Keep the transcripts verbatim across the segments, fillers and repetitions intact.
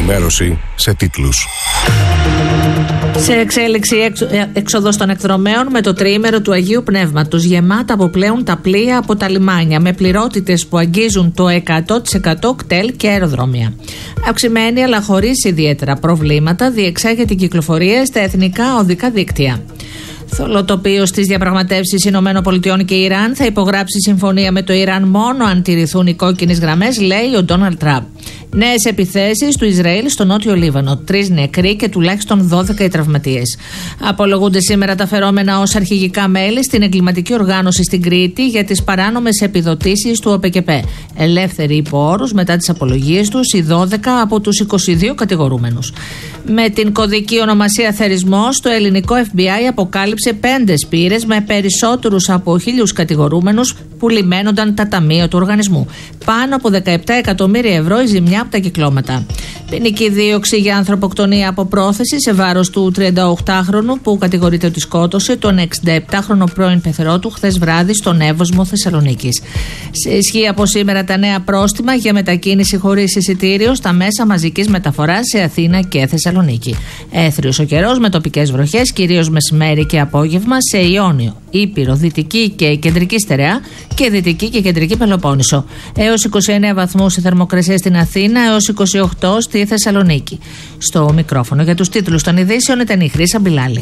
Ενημέρωση σε τίτλους. Σε εξέλιξη έξοδος των εκδρομέων με το τριήμερο του Αγίου Πνεύματος. Γεμάτα αποπλέουν τα πλοία από τα λιμάνια με πληρότητες που αγγίζουν το εκατό τοις εκατό κτέλ και αεροδρόμια. Αυξημένη αλλά χωρίς ιδιαίτερα προβλήματα διεξάγεται η κυκλοφορία στα εθνικά οδικά δίκτυα. Θολοτοπίο στις διαπραγματεύσεις Ηνωμένων Πολιτειών και Ιράν. Θα υπογράψει συμφωνία με το Ιράν μόνο αν τηρηθούν οι κόκκινες γραμμές, λέει ο Ντόναλντ Τραμπ. Νέες επιθέσεις του Ισραήλ στο νότιο Λίβανο. Τρεις νεκροί και τουλάχιστον δώδεκα οι τραυματίες. Απολογούνται σήμερα τα φερόμενα ως αρχηγικά μέλη στην εγκληματική οργάνωση στην Κρήτη για τις παράνομες επιδοτήσεις του ΟΠΕΚΕΠΕ. Ελεύθεροι υπό όρους μετά τις απολογίες τους οι δώδεκα από τους είκοσι δύο κατηγορούμενους. Με την κωδική ονομασία θερισμός, το ελληνικό εφ μπι άι αποκάλυψε πέντε σπήρες με περισσότερους από χίλιους κατηγορούμενους που λιμένονταν τα ταμεία του οργανισμού. Πάνω από δεκαεπτά εκατομμύρια ευρώ η ζημιά από τα κυκλώματα. Ποινική δίωξη για ανθρωποκτονία από πρόθεση σε βάρος του τριανταοκτάχρονου που κατηγορείται ότι σκότωσε τον εξηνταεπτάχρονο πρώην πεθερό του χθες βράδυ στον Εύωσμο Θεσσαλονίκης. Σε ισχύ από σήμερα τα νέα πρόστιμα για μετακίνηση χωρίς εισιτήριο στα μέσα μαζικής μεταφοράς σε Αθήνα και Θεσσαλονίκη. Έθριος ο καιρός με τοπικές βροχές, κυρίως μεσημέρι και απόγευμα σε Ιόνιο, Ήπειρο, Δυτική και Κεντρική Στερεά και Δυτική και Κεντρική Πελοπόννησο. Έως είκοσι εννέα βαθμούς η θερμοκρασία στην Αθήνα, έως είκοσι οκτώ στη Θεσσαλονίκη. Στο μικρόφωνο για τους τίτλους των ειδήσεων ήταν η Χρύσα Μπιλάλη.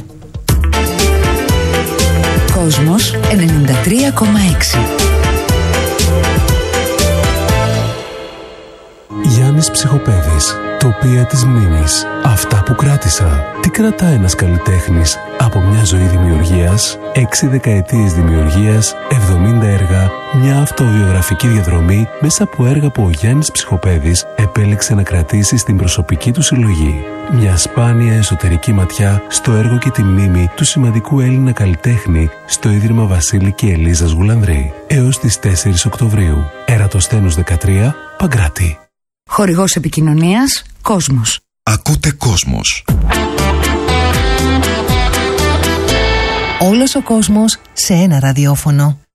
Κόσμος ενενήντα τρία κόμμα έξι. Γιάννης Ψυχοπαίδης. Τοπία της μνήμης. Αυτά που κράτησα. Τι κρατά ένας καλλιτέχνης από μια ζωή δημιουργίας, έξι δεκαετίες δημιουργίας, εβδομήντα έργα, μια αυτοβιογραφική διαδρομή μέσα από έργα που ο Γιάννης Ψυχοπαίδης επέλεξε να κρατήσει στην προσωπική του συλλογή. Μια σπάνια εσωτερική ματιά στο έργο και τη μνήμη του σημαντικού Έλληνα καλλιτέχνη στο Ίδρυμα Βασίλη και Ελίζας Γουλανδρή. Έως τις τέσσερις Οκτωβρίου. Ερατοσθένους δεκατρία, Παγκράτη. Χορηγός επικοινωνίας, Κόσμος. Ακούτε Κόσμος. Όλος ο κόσμος σε ένα ραδιόφωνο.